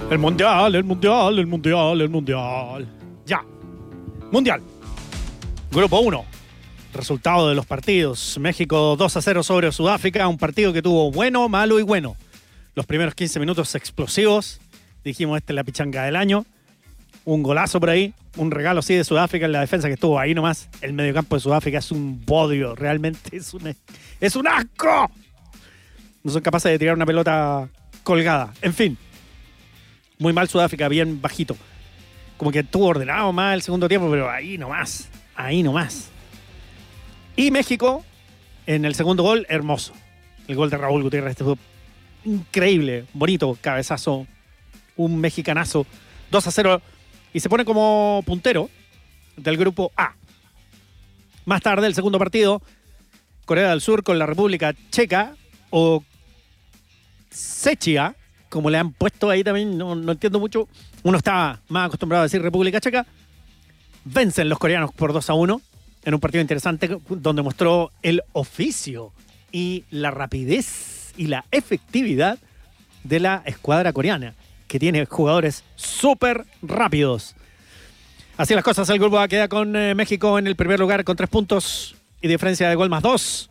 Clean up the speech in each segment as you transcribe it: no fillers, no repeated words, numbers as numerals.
El mundial, el mundial, el mundial, el mundial. Ya. Mundial. Grupo 1. Resultado de los partidos. México 2-0 sobre Sudáfrica. Un partido que tuvo bueno, malo y bueno. Los primeros 15 minutos explosivos. Dijimos, esta es la pichanga del año. Un golazo por ahí. Un regalo así de Sudáfrica en la defensa que estuvo ahí nomás. El mediocampo de Sudáfrica es un bodrio. Realmente es un asco. No son capaces de tirar una pelota colgada. En fin. Muy mal Sudáfrica, bien bajito. Como que estuvo ordenado más el segundo tiempo, pero ahí nomás. Ahí nomás. Y México, en el segundo gol, hermoso. El gol de Raúl Gutiérrez fue increíble, bonito, cabezazo. Un mexicanazo. 2-0. Y se pone como puntero del grupo A. Más tarde, el segundo partido, Corea del Sur con la República Checa, o Czechia, como le han puesto ahí también, no entiendo mucho. Uno estaba más acostumbrado a decir República Checa. Vencen los coreanos por 2-1 en un partido interesante donde mostró el oficio y la rapidez y la efectividad de la escuadra coreana, que tiene jugadores súper rápidos. Así las cosas, el grupo A queda con México en el primer lugar con 3 puntos y diferencia de gol más 2.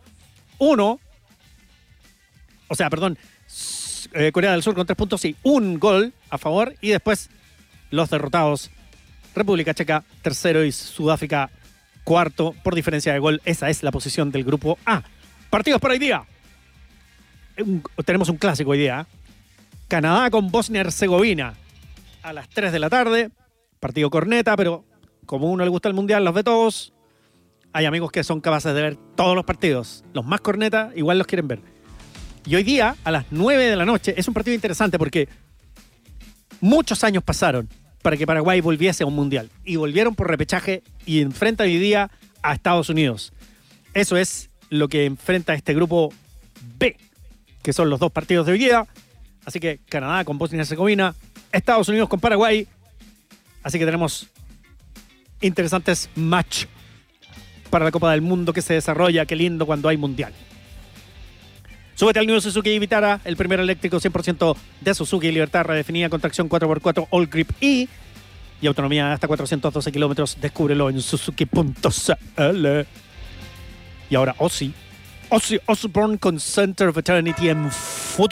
Corea del Sur con 3 puntos y un gol a favor. Y después los derrotados, República Checa tercero y Sudáfrica cuarto por diferencia de gol. Esa es la posición del grupo A. Partidos para hoy día. Tenemos un clásico hoy día. Canadá con Bosnia-Herzegovina a las 3 de la tarde. Partido corneta, pero como a uno le gusta el mundial, los ve todos. Hay amigos que son capaces de ver todos los partidos. Los más corneta igual los quieren ver. Y hoy día, a las 9 de la noche, es un partido interesante porque muchos años pasaron para que Paraguay volviese a un mundial. Y volvieron por repechaje y enfrenta hoy día a Estados Unidos. Eso es lo que enfrenta este grupo B, que son los dos partidos de hoy día. Así que Canadá con Bosnia y Herzegovina, Estados Unidos con Paraguay. Así que tenemos interesantes match para la Copa del Mundo que se desarrolla. Qué lindo cuando hay mundial. Súbete al nuevo Suzuki Vitara, el primer eléctrico 100% de Suzuki, libertad redefinida con tracción 4x4 All Grip y autonomía de hasta 412 kilómetros. Descúbrelo en suzuki.cl. Y ahora Ozzy Osbourne con Center of Eternity en futuro.